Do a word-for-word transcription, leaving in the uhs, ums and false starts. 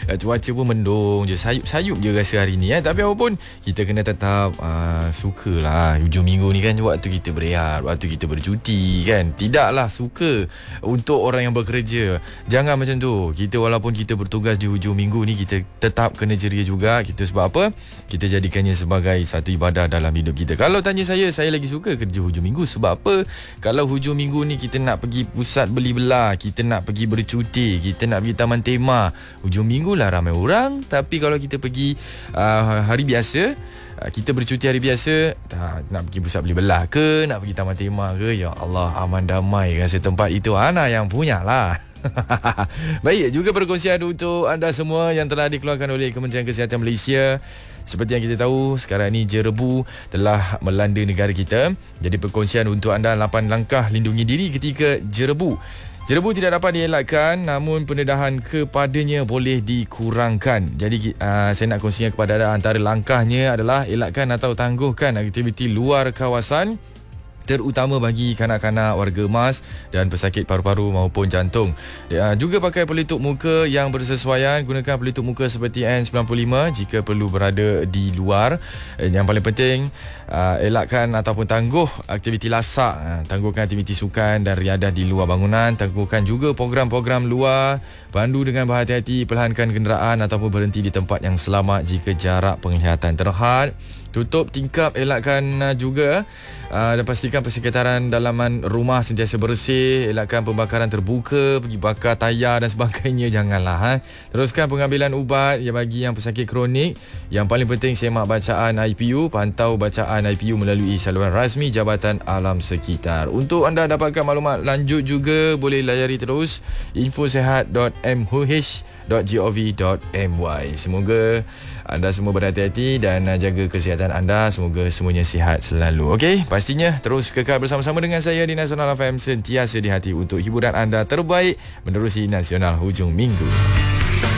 Cuaca pun mendung je, sayup-sayup je rasa hari ni eh. Tapi apapun, kita kena tetap uh, sukalah hujung minggu ni kan, waktu kita berehat, waktu kita bercuti kan. Tidaklah suka untuk orang yang bekerja. Jangan macam tu. Kita walaupun kita bertugas di hujung minggu ni, kita tetap kena ceria juga. Kita sebab apa? Kita jadikannya sebagai satu ibadah dalam hidup kita. Kalau tanya saya, saya lagi suka kerja hujung minggu. Sebab apa? Kalau hujung minggu ni kita nak pergi pusat beli belah, kita nak pergi bercuti, kita nak pergi taman tema, hujung minggu lah ramai orang. Tapi kalau kita pergi uh, hari biasa, uh, kita bercuti hari biasa, uh, nak pergi pusat beli belah ke, nak pergi taman tema ke, ya Allah, aman damai rasa tempat itu Ana yang punya lah. Baik, juga perkongsian untuk anda semua yang telah dikeluarkan oleh Kementerian Kesihatan Malaysia. Seperti yang kita tahu, sekarang ni jerebu telah melanda negara kita. Jadi perkongsian untuk anda lapan langkah lindungi diri ketika jerebu. Jerebu tidak dapat dielakkan, namun pendedahan kepadanya boleh dikurangkan. Jadi uh, saya nak kongsikan kepada anda, antara langkahnya adalah elakkan atau tangguhkan aktiviti luar kawasan, terutama bagi kanak-kanak, warga emas dan pesakit paru-paru maupun jantung. Ya, juga pakai pelitup muka yang bersesuaian. Gunakan pelitup muka seperti N sembilan puluh lima jika perlu berada di luar. Yang paling penting, uh, elakkan ataupun tangguh aktiviti lasak. Uh, tangguhkan aktiviti sukan dan riadah di luar bangunan. Tangguhkan juga program-program luar. Pandu dengan berhati-hati, perlahankan kenderaan ataupun berhenti di tempat yang selamat jika jarak penglihatan terhad. Tutup tingkap, elakkan uh, juga uh, dan pastikan persekitaran dalaman rumah sentiasa bersih. Elakkan pembakaran terbuka, pergi bakar tayar dan sebagainya, janganlah ha. Teruskan pengambilan ubat yang bagi yang pesakit kronik. Yang paling penting, semak bacaan I P U, pantau bacaan I P U melalui saluran rasmi Jabatan Alam Sekitar. Untuk anda dapatkan maklumat lanjut juga, boleh layari terus infosehat dot m h dot gov dot m y. Semoga anda semua berhati-hati dan jaga kesihatan anda. Semoga semuanya sihat selalu. Okey, pastinya terus kekal bersama-sama dengan saya di Nasional F M, sentiasa di hati untuk hiburan anda terbaik menerusi Nasional Hujung Minggu.